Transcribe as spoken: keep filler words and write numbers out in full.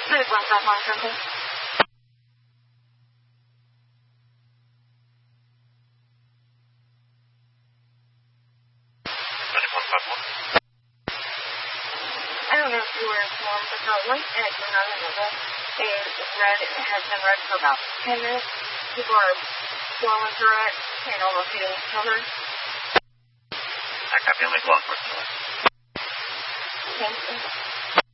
对，广告方升空。I don't know if you were informed, but the light at Granada Nova is red and it has been red for about ten minutes. People are blowing through it and almost hitting each other. I copy, I'm going to go on for it. Thank you.